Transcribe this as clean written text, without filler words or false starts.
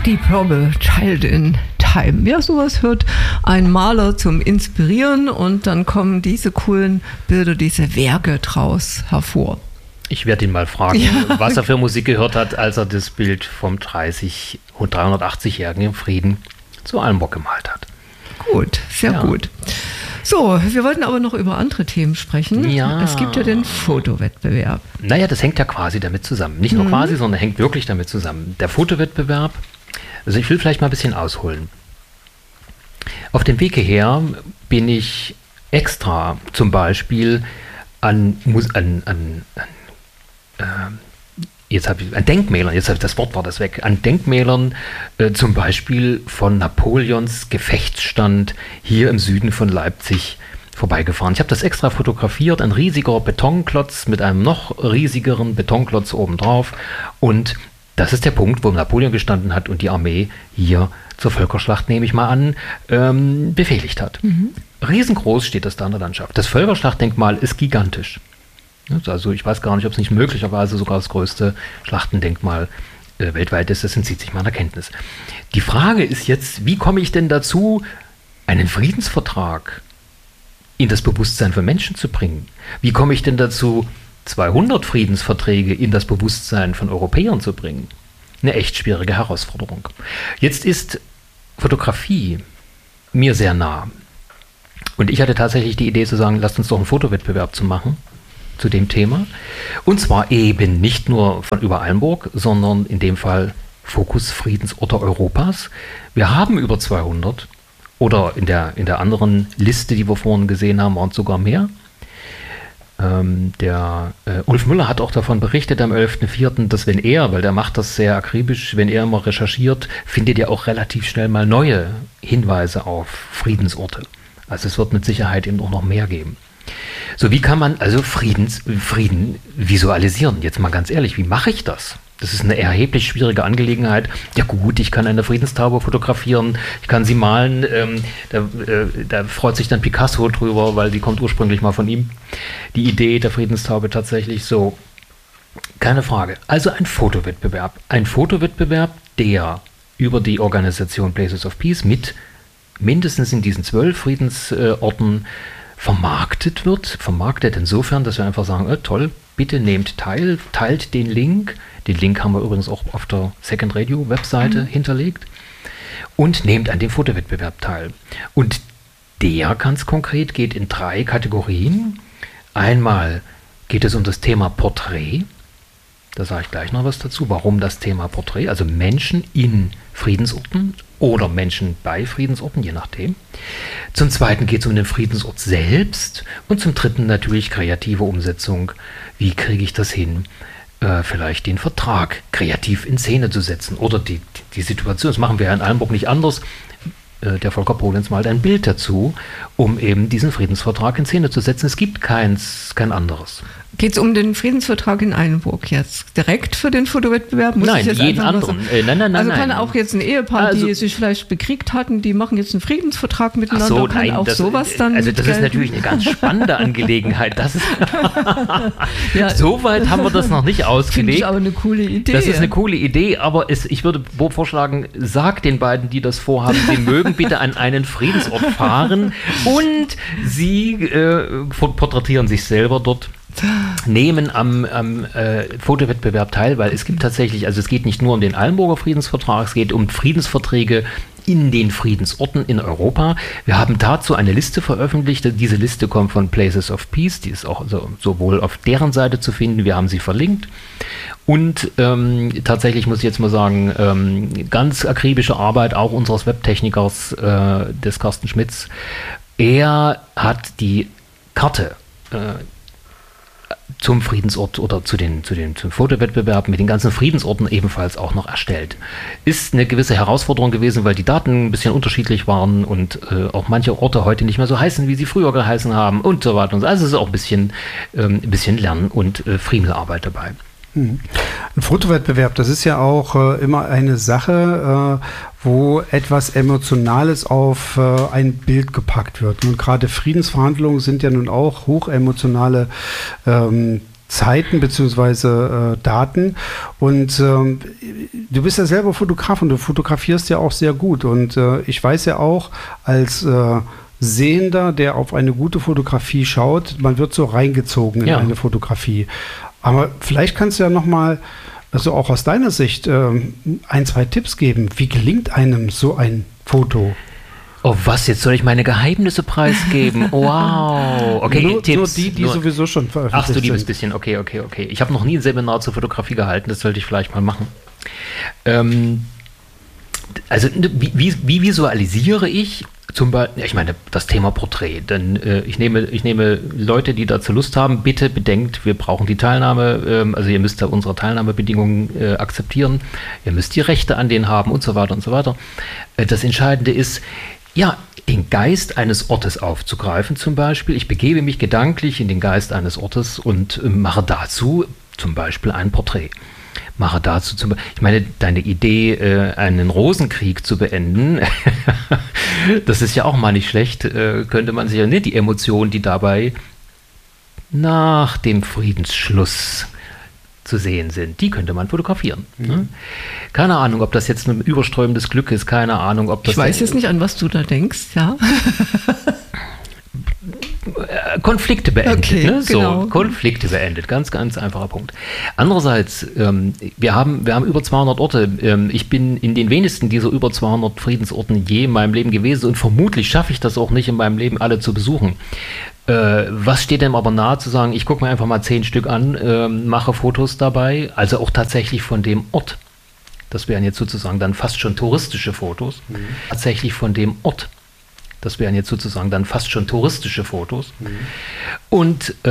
Deep Purple, Child in Time. Wer sowas hört, ein Maler zum Inspirieren und dann kommen diese coolen Bilder, diese Werke draus hervor. Ich werde ihn mal fragen, was er für Musik gehört hat, als er das Bild vom 380-jährigen Frieden zu Almbock gemalt hat. Gut, sehr gut. So, wir wollten aber noch über andere Themen sprechen. Ja. Es gibt ja den Fotowettbewerb. Naja, das hängt ja quasi damit zusammen. Nicht nur quasi, sondern hängt wirklich damit zusammen. Der Fotowettbewerb, also ich will vielleicht mal ein bisschen ausholen. Auf dem Weg hierher bin ich extra zum Beispiel an Denkmälern, jetzt habe ich das Wort, war das weg, an Denkmälern zum Beispiel von Napoleons Gefechtsstand hier im Süden von Leipzig vorbeigefahren. Ich habe das extra fotografiert, ein riesiger Betonklotz mit einem noch riesigeren Betonklotz obendrauf, und das ist der Punkt, wo Napoleon gestanden hat und die Armee hier zur Völkerschlacht, nehme ich mal an, befehligt hat. Riesengroß steht das da in der Landschaft. Das Völkerschlachtdenkmal ist gigantisch. Also ich weiß gar nicht, ob es nicht möglicherweise sogar das größte Schlachtendenkmal weltweit ist. Das entzieht sich meiner Kenntnis. Die Frage ist jetzt, wie komme ich denn dazu, einen Friedensvertrag in das Bewusstsein von Menschen zu bringen? Wie komme ich denn dazu, 200 Friedensverträge in das Bewusstsein von Europäern zu bringen? Eine echt schwierige Herausforderung. Jetzt ist Fotografie mir sehr nah. Und ich hatte tatsächlich die Idee zu sagen, lasst uns doch einen Fotowettbewerb zu machen zu dem Thema. Und zwar eben nicht nur von über Almburg, sondern in dem Fall Fokus Friedensorte Europas. Wir haben über 200 oder in der anderen Liste, die wir vorhin gesehen haben, waren es sogar mehr. Der Ulf Müller hat auch davon berichtet am 11.04., dass wenn er, weil der macht das sehr akribisch, wenn er immer recherchiert, findet er auch relativ schnell mal neue Hinweise auf Friedensorte. Also es wird mit Sicherheit eben auch noch mehr geben. So, wie kann man also Frieden visualisieren? Jetzt mal ganz ehrlich, wie mache ich das? Das ist eine erheblich schwierige Angelegenheit. Ja gut, ich kann eine Friedenstaube fotografieren, ich kann sie malen, da freut sich dann Picasso drüber, weil die kommt ursprünglich mal von ihm, die Idee der Friedenstaube tatsächlich so. Keine Frage. Also ein Fotowettbewerb, der über die Organisation Places of Peace mit mindestens in diesen 12 Friedensorten vermarktet wird. Vermarktet insofern, dass wir einfach sagen, toll, bitte nehmt teil, teilt den Link. Den Link haben wir übrigens auch auf der Second Radio Webseite hinterlegt. Und nehmt an dem Fotowettbewerb teil. Und der ganz konkret geht in 3 Kategorien. Einmal geht es um das Thema Porträt. Da sage ich gleich noch was dazu, warum das Thema Porträt, also Menschen in Friedensorten oder Menschen bei Friedensorten, je nachdem. Zum Zweiten geht es um den Friedensort selbst und zum Dritten natürlich kreative Umsetzung. Wie kriege ich das hin, vielleicht den Vertrag kreativ in Szene zu setzen oder die Situation, das machen wir ja in Almburg nicht anders. Der Volker Polenz malt ein Bild dazu, um eben diesen Friedensvertrag in Szene zu setzen. Es gibt kein anderes. Geht es um den Friedensvertrag in Eilenburg jetzt? Direkt für den Fotowettbewerb? Nein, jeden anderen. Nein. Also kann auch jetzt ein Ehepaar, die sich vielleicht bekriegt hatten, die machen jetzt einen Friedensvertrag miteinander, so, kann auch sowas dann also das gelten? ist natürlich eine ganz spannende Angelegenheit. Das ist so weit haben wir das noch nicht ausgelegt. Finde ich aber eine coole Idee. Das ist eine coole Idee, aber ich würde vorschlagen, sag den beiden, die das vorhaben, sie mögen bitte an einen Friedensort fahren und sie porträtieren sich selber dort, nehmen am Fotowettbewerb teil, weil es gibt tatsächlich, also es geht nicht nur um den Almburger Friedensvertrag, es geht um Friedensverträge in den Friedensorten in Europa. Wir haben dazu eine Liste veröffentlicht. Diese Liste kommt von Places of Peace, die ist auch sowohl auf deren Seite zu finden, wir haben sie verlinkt. Und tatsächlich muss ich jetzt mal sagen, ganz akribische Arbeit auch unseres Webtechnikers, des Carsten Schmitz. Er hat die Karte zum Friedensort oder zum Fotowettbewerb mit den ganzen Friedensorten ebenfalls auch noch erstellt. Ist eine gewisse Herausforderung gewesen, weil die Daten ein bisschen unterschiedlich waren und auch manche Orte heute nicht mehr so heißen, wie sie früher geheißen haben und so weiter und so. Also es ist auch ein bisschen Lernen und Friemelarbeit dabei. Ein Fotowettbewerb, das ist ja auch immer eine Sache, wo etwas Emotionales auf ein Bild gepackt wird. Und gerade Friedensverhandlungen sind ja nun auch hochemotionale Zeiten bzw. Daten. Und du bist ja selber Fotograf und du fotografierst ja auch sehr gut. Und ich weiß ja auch, als Sehender, der auf eine gute Fotografie schaut, man wird so reingezogen in eine Fotografie. Aber vielleicht kannst du ja nochmal, also auch aus deiner Sicht, 1, 2 Tipps geben. Wie gelingt einem so ein Foto? Oh, was, jetzt soll ich meine Geheimnisse preisgeben? Wow. Okay, nur Tipps. Die sowieso schon veröffentlicht sind. Ach, du liebes bisschen. Okay. Ich habe noch nie ein Seminar zur Fotografie gehalten, das sollte ich vielleicht mal machen. Also, wie visualisiere ich zum Beispiel, ich meine, das Thema Porträt, denn ich nehme Leute, die dazu Lust haben, bitte bedenkt, wir brauchen die Teilnahme, also ihr müsst da unsere Teilnahmebedingungen akzeptieren, ihr müsst die Rechte an denen haben und so weiter und so weiter. Das Entscheidende ist, ja, den Geist eines Ortes aufzugreifen zum Beispiel. Ich begebe mich gedanklich in den Geist eines Ortes und mache dazu zum Beispiel ein Porträt. Ich meine, deine Idee, einen Rosenkrieg zu beenden, das ist ja auch mal nicht schlecht, könnte man sich ja nicht, die Emotionen, die dabei nach dem Friedensschluss zu sehen sind, die könnte man fotografieren. Ne? Keine Ahnung, ob das jetzt ein überströmendes Glück ist, keine Ahnung, ob das... Ich weiß jetzt nicht, an was du da denkst, ja. Konflikte beendet. Okay, ne? So, genau. Konflikte beendet, ganz einfacher Punkt. Andererseits, wir haben über 200 Orte. Ich bin in den wenigsten dieser über 200 Friedensorten je in meinem Leben gewesen und vermutlich schaffe ich das auch nicht in meinem Leben alle zu besuchen. Was steht dem aber nahe zu sagen, ich gucke mir einfach mal 10 Stück an, mache Fotos dabei, also auch tatsächlich von dem Ort. Das wären jetzt sozusagen dann fast schon touristische Fotos. Tatsächlich von dem Ort. Das wären jetzt sozusagen dann fast schon touristische Fotos. Und